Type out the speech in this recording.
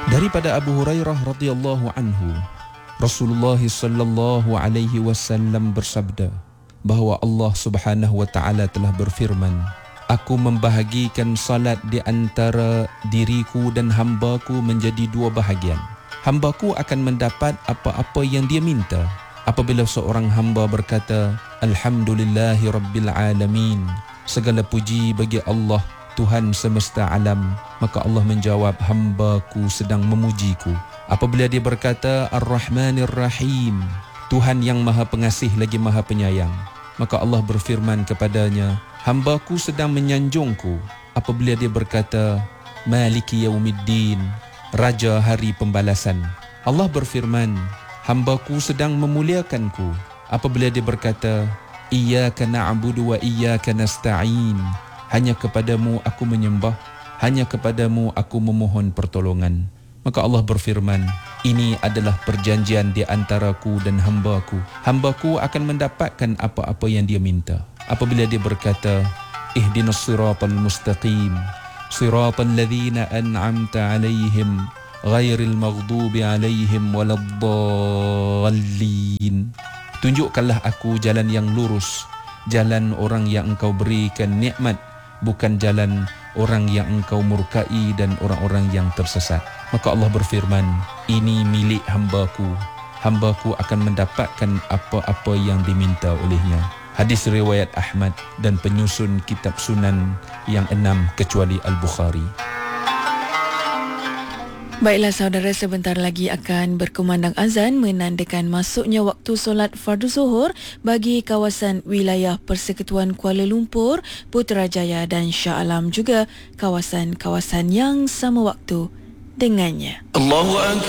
Daripada Abu Hurairah radhiyallahu anhu, Rasulullah sallallahu alaihi wasallam bersabda bahawa Allah Subhanahu wa taala telah berfirman, "Aku membahagikan salat di antara diriku dan hambaku menjadi dua bahagian. Hambaku akan mendapat apa-apa yang dia minta. Apabila seorang hamba berkata, Alhamdulillahi Rabbil Alamin, segala puji bagi Allah, Tuhan semesta alam, maka Allah menjawab, hambaku sedang memujiku. Apabila dia berkata Ar-Rahmanir Rahim, Tuhan yang maha pengasih lagi maha penyayang, maka Allah berfirman kepadanya, hambaku sedang menyanjungku. Apabila dia berkata Maliki Yaumiddin, Raja hari pembalasan, Allah berfirman, hambaku sedang memuliakanku. Apabila dia berkata Iyyaka na'budu wa iyyaka nasta'in, hanya kepadamu aku menyembah, hanya kepadamu aku memohon pertolongan, maka Allah berfirman, ini adalah perjanjian di antaraku dan hambaku. Hambaku akan mendapatkan apa-apa yang dia minta. Apabila dia berkata ihdinas siratal mustaqim, siratal ladzina an'amta alaihim ghairil maghdubi alaihim waladdallin, tunjukkanlah aku jalan yang lurus, jalan orang yang engkau berikan nikmat, bukan jalan orang yang engkau murkai dan orang-orang yang tersesat. Maka Allah berfirman, ini milik hambaku, hambaku akan mendapatkan apa-apa yang diminta olehnya. Hadis riwayat Ahmad dan penyusun kitab sunan yang 6 kecuali Al-Bukhari. Baiklah saudara, sebentar lagi akan berkumandang azan menandakan masuknya waktu solat fardu zuhur bagi kawasan wilayah Persekutuan Kuala Lumpur, Putrajaya dan Shah Alam, juga kawasan-kawasan yang sama waktu dengannya. Allahu Akbar.